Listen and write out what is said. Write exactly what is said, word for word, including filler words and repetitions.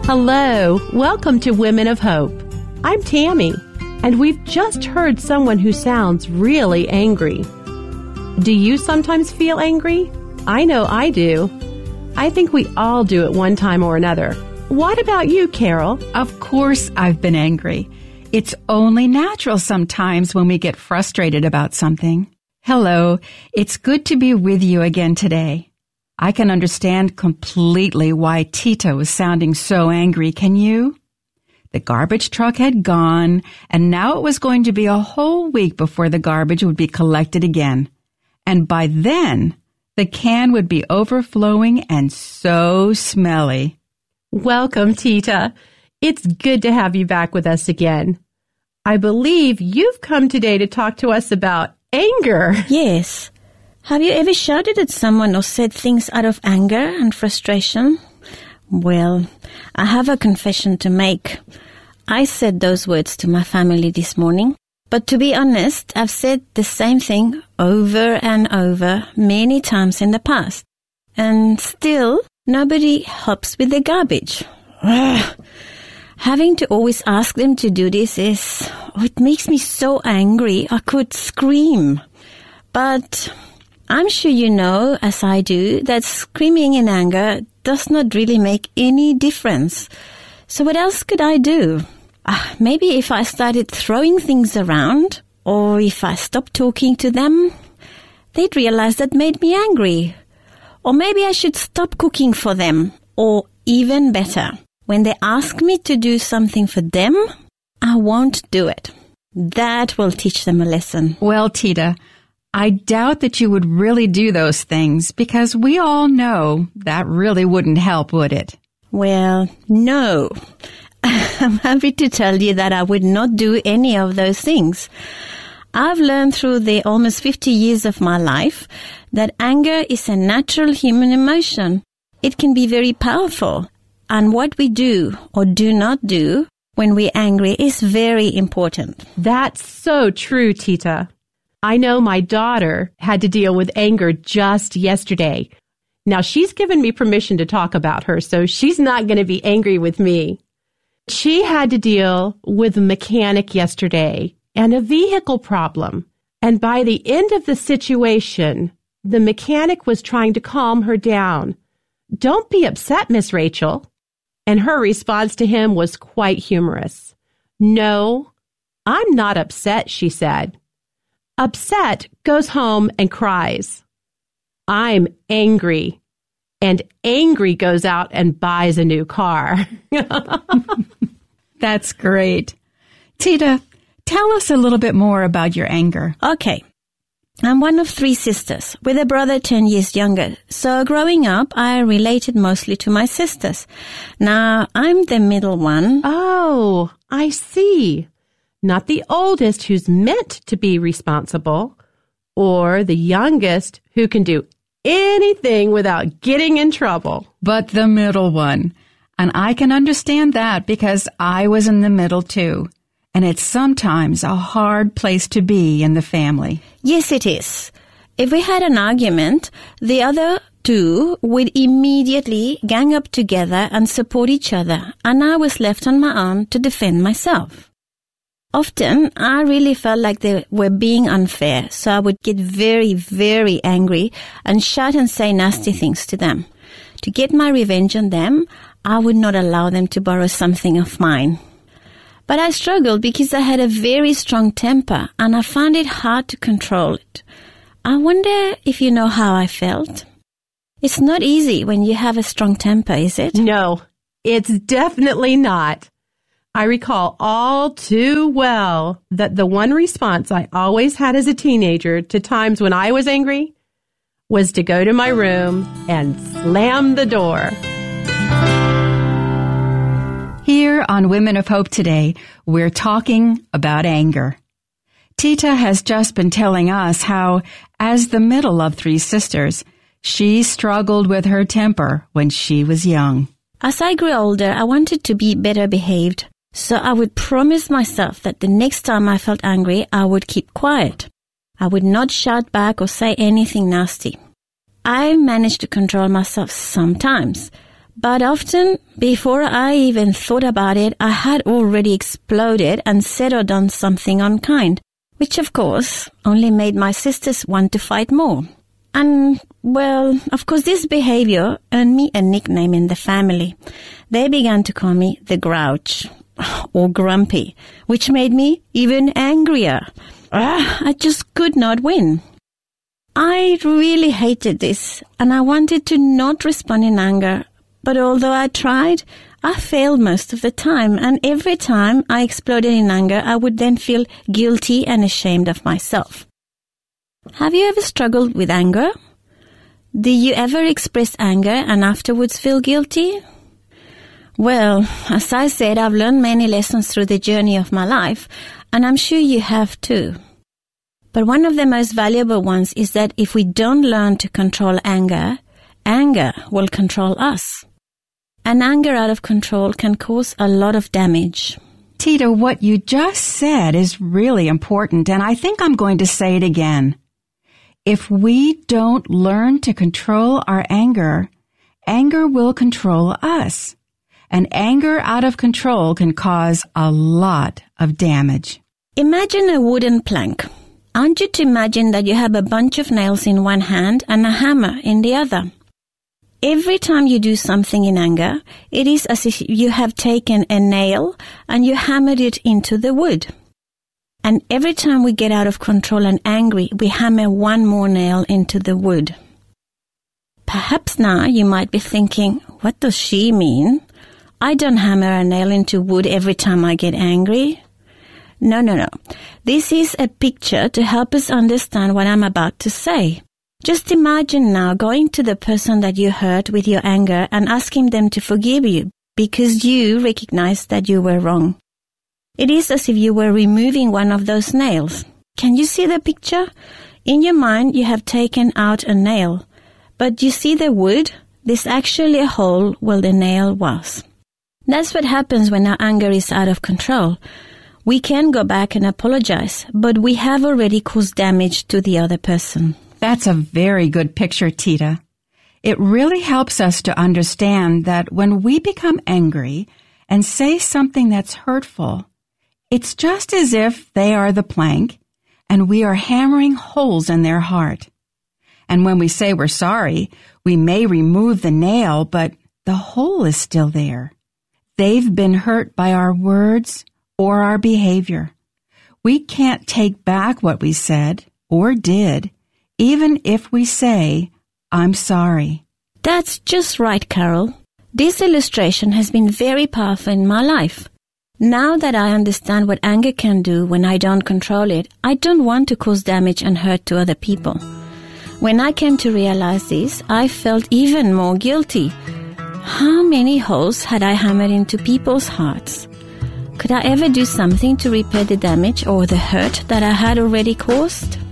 Hello, welcome to Women of Hope. I'm Tammy, and we've just heard someone who sounds really angry. Do you sometimes feel angry? I know I do. I think we all do at one time or another. What about you, Carol? Of course I've been angry. It's only natural sometimes when we get frustrated about something. Hello, it's good to be with you again today. I can understand completely why Tita was sounding so angry, can you? The garbage truck had gone, and now it was going to be a whole week before the garbage would be collected again. And by then, the can would be overflowing and so smelly. Welcome, Tita. It's good to have you back with us again. I believe you've come today to talk to us about anger. Yes. Have you ever shouted at someone or said things out of anger and frustration? Well, I have a confession to make. I said those words to my family this morning. But to be honest, I've said the same thing over and over many times in the past. And still, nobody helps with the garbage. Ugh. Having to always ask them to do this is, oh, it makes me so angry I could scream. But I'm sure you know, as I do, that screaming in anger does not really make any difference. So what else could I do? Uh, maybe if I started throwing things around, or if I stopped talking to them, they'd realize that made me angry. Or maybe I should stop cooking for them. Or even better, when they ask me to do something for them, I won't do it. That will teach them a lesson. Well, Tita, I doubt that you would really do those things because we all know that really wouldn't help, would it? Well, no. I'm happy to tell you that I would not do any of those things. I've learned through the almost fifty years of my life that anger is a natural human emotion. It can be very powerful. And what we do or do not do when we're angry is very important. That's so true, Tita. I know my daughter had to deal with anger just yesterday. Now, she's given me permission to talk about her, so she's not going to be angry with me. She had to deal with a mechanic yesterday and a vehicle problem. And by the end of the situation, the mechanic was trying to calm her down. "Don't be upset, Miss Rachel." And her response to him was quite humorous. "No, I'm not upset," she said. Upset goes home and cries. I'm angry. And angry goes out and buys a new car. That's great. Tita, tell us a little bit more about your anger. Okay. I'm one of three sisters, with a brother ten years younger. So growing up, I related mostly to my sisters. Now, I'm the middle one. Oh, I see. Not the oldest who's meant to be responsible, or the youngest who can do anything without getting in trouble. But the middle one. And I can understand that because I was in the middle too. And it's sometimes a hard place to be in the family. Yes, it is. If we had an argument, the other two would immediately gang up together and support each other, and I was left on my own to defend myself. Often, I really felt like they were being unfair, so I would get very, very angry and shout and say nasty things to them. To get my revenge on them, I would not allow them to borrow something of mine. But I struggled because I had a very strong temper and I found it hard to control it. I wonder if you know how I felt. It's not easy when you have a strong temper, is it? No, it's definitely not. I recall all too well that the one response I always had as a teenager to times when I was angry was to go to my room and slam the door. Here on Women of Hope today, we're talking about anger. Tita has just been telling us how, as the middle of three sisters, she struggled with her temper when she was young. As I grew older, I wanted to be better behaved. So I would promise myself that the next time I felt angry, I would keep quiet. I would not shout back or say anything nasty. I managed to control myself sometimes, But often, before I even thought about it, I had already exploded and said or done something unkind, which of course only made my sisters want to fight more. And, well, of course this behavior earned me a nickname in the family. They began to call me the Grouch, or Grumpy, which made me even angrier. Ah, I just could not win. I really hated this, and I wanted to not respond in anger. But although I tried, I failed most of the time, and every time I exploded in anger, I would then feel guilty and ashamed of myself. Have you ever struggled with anger? Do you ever express anger and afterwards feel guilty? Well, as I said, I've learned many lessons through the journey of my life, and I'm sure you have too. But one of the most valuable ones is that if we don't learn to control anger, anger will control us. And anger out of control can cause a lot of damage. Tita, what you just said is really important, and I think I'm going to say it again. If we don't learn to control our anger, anger will control us. And anger out of control can cause a lot of damage. Imagine a wooden plank. I want you to imagine that you have a bunch of nails in one hand and a hammer in the other. Every time you do something in anger, it is as if you have taken a nail and you hammered it into the wood. And every time we get out of control and angry, we hammer one more nail into the wood. Perhaps now you might be thinking, what does she mean? I don't hammer a nail into wood every time I get angry. No, no, no. This is a picture to help us understand what I'm about to say. Just imagine now going to the person that you hurt with your anger and asking them to forgive you because you recognize that you were wrong. It is as if you were removing one of those nails. Can you see the picture? In your mind, you have taken out a nail, but you see the wood? There's actually a hole where the nail was. That's what happens when our anger is out of control. We can go back and apologize, but we have already caused damage to the other person. That's a very good picture, Tita. It really helps us to understand that when we become angry and say something that's hurtful, it's just as if they are the plank and we are hammering holes in their heart. And when we say we're sorry, we may remove the nail, but the hole is still there. They've been hurt by our words or our behavior. We can't take back what we said or did, even if we say, I'm sorry. That's just right, Carol. This illustration has been very powerful in my life. Now that I understand what anger can do when I don't control it, I don't want to cause damage and hurt to other people. When I came to realize this, I felt even more guilty. How many holes had I hammered into people's hearts? Could I ever do something to repair the damage or the hurt that I had already caused?